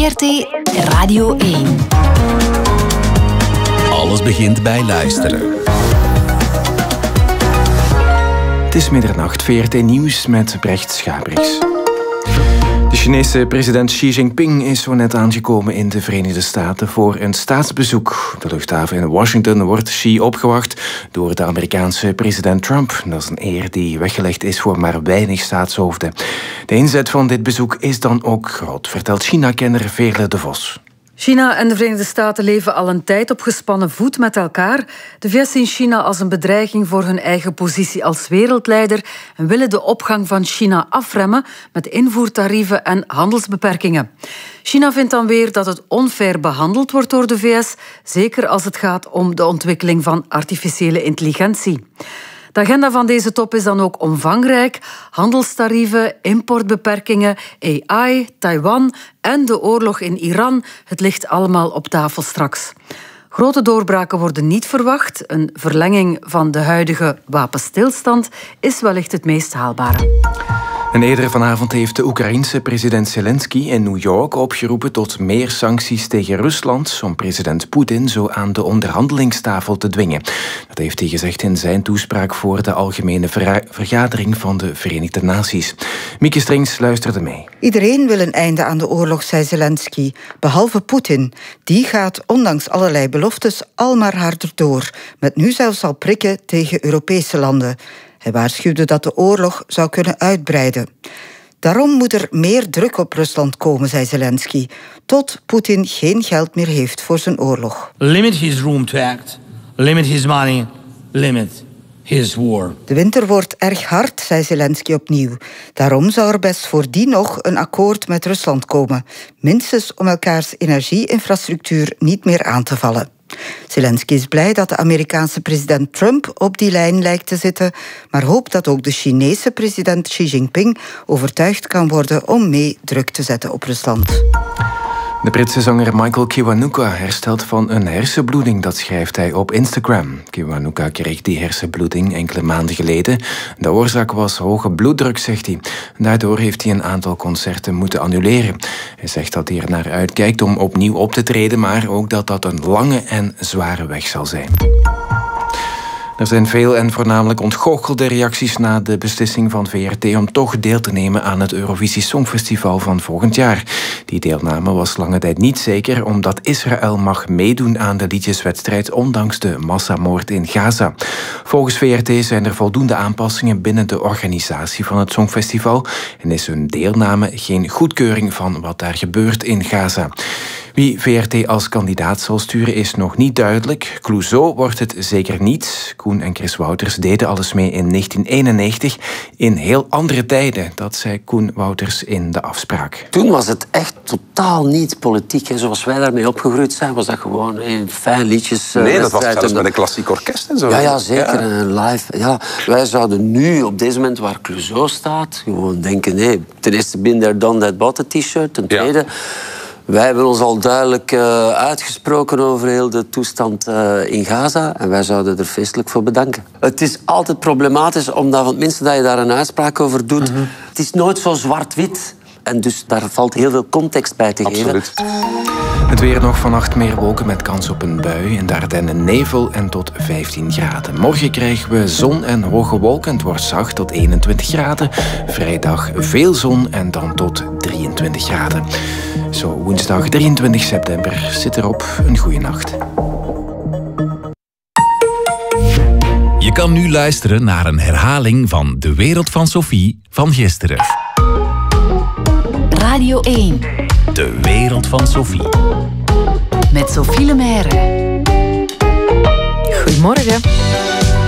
VRT Radio 1. Alles begint bij luisteren. Het is middernacht, VRT Nieuws met Brecht Schabriks. De Chinese president Xi Jinping is zo net aangekomen in de Verenigde Staten voor een staatsbezoek. Op de luchthaven in Washington wordt Xi opgewacht door de Amerikaanse president Trump. Dat is een eer die weggelegd is voor maar weinig staatshoofden. De inzet van dit bezoek is dan ook groot, vertelt China-kenner Veerle de Vos. China en de Verenigde Staten leven al een tijd op gespannen voet met elkaar. De VS zien China als een bedreiging voor hun eigen positie als wereldleider en willen de opgang van China afremmen met invoertarieven en handelsbeperkingen. China vindt dan weer dat het onfair behandeld wordt door de VS, zeker als het gaat om de ontwikkeling van artificiële intelligentie. De agenda van deze top is dan ook omvangrijk. Handelstarieven, importbeperkingen, AI, Taiwan en de oorlog in Iran. Het ligt allemaal op tafel straks. Grote doorbraken worden niet verwacht. Een verlenging van de huidige wapenstilstand is wellicht het meest haalbare. En eerder vanavond heeft de Oekraïense president Zelensky in New York opgeroepen tot meer sancties tegen Rusland om president Poetin zo aan de onderhandelingstafel te dwingen. Dat heeft hij gezegd in zijn toespraak voor de Algemene Vergadering van de Verenigde Naties. Mieke Strings luisterde mee. Iedereen wil een einde aan de oorlog, zei Zelensky, behalve Poetin. Die gaat, ondanks allerlei beloftes, al maar harder door, met nu zelfs al prikken tegen Europese landen. Hij waarschuwde dat de oorlog zou kunnen uitbreiden. Daarom moet er meer druk op Rusland komen, zei Zelensky, tot Poetin geen geld meer heeft voor zijn oorlog. Limit his room to act, limit his money, limit his war. De winter wordt erg hard, zei Zelensky opnieuw. Daarom zou er best voordien nog een akkoord met Rusland komen, minstens om elkaars energieinfrastructuur niet meer aan te vallen. Zelensky is blij dat de Amerikaanse president Trump op die lijn lijkt te zitten, maar hoopt dat ook de Chinese president Xi Jinping overtuigd kan worden om mee druk te zetten op Rusland. De Britse zanger Michael Kiwanuka herstelt van een hersenbloeding, dat schrijft hij op Instagram. Kiwanuka kreeg die hersenbloeding enkele maanden geleden. De oorzaak was hoge bloeddruk, zegt hij. Daardoor heeft hij een aantal concerten moeten annuleren. Hij zegt dat hij er naar uitkijkt om opnieuw op te treden, maar ook dat dat een lange en zware weg zal zijn. Er zijn veel en voornamelijk ontgoochelde reacties na de beslissing van VRT om toch deel te nemen aan het Eurovisie Songfestival van volgend jaar. Die deelname was lange tijd niet zeker, omdat Israël mag meedoen aan de liedjeswedstrijd ondanks de massamoord in Gaza. Volgens VRT zijn er voldoende aanpassingen binnen de organisatie van het Songfestival en is hun deelname geen goedkeuring van wat daar gebeurt in Gaza. Wie VRT als kandidaat zal sturen is nog niet duidelijk. Clouseau wordt het zeker niet. Koen en Chris Wouters deden alles mee in 1991 in heel andere tijden. Dat zei Koen Wouters in de afspraak. Toen was het echt totaal niet politiek. Hè. Zoals wij daarmee opgegroeid zijn, was dat gewoon fijn liedjes. Nee, dat was zelfs met een klassiek orkest en zo. Ja, zeker. Ja. Live. Ja. Wij zouden nu, op deze moment waar Clouseau staat, gewoon denken, nee, ten eerste been there, done that, bought a t-shirt. Ten tweede... Ja. Wij hebben ons al duidelijk uitgesproken over heel de toestand in Gaza. En wij zouden er feestelijk voor bedanken. Het is altijd problematisch, omdat van het minste dat je daar een uitspraak over doet... Het is nooit zo zwart-wit. En dus daar valt heel veel context bij te geven. Het weer nog vannacht meer wolken met kans op een bui. In de Ardennen nevel en tot 15 graden. Morgen krijgen we zon en hoge wolken. Het wordt zacht tot 21 graden. Vrijdag veel zon en dan tot 23 graden. Zo, woensdag 23 september zit erop. Een goede nacht. Je kan nu luisteren naar een herhaling van De Wereld van Sophie van gisteren. Radio 1. De Wereld van Sophie. Met Sophie Lemaire. Goedemorgen.